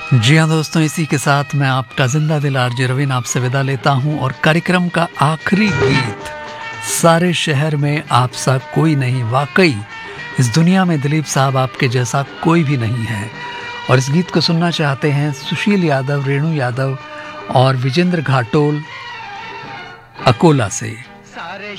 जी हाँ दोस्तों, इसी के साथ मैं आपका जिंदा दिल आरजे रवीन आपसे विदा लेता हूँ और कार्यक्रम का आखिरी गीत सारे शहर में आप सा कोई नहीं, वाकई इस दुनिया में दिलीप साहब आपके जैसा कोई भी नहीं है। और इस गीत को सुनना चाहते हैं सुशील यादव, रेणु यादव और विजेंद्र घाटोल अकोला से।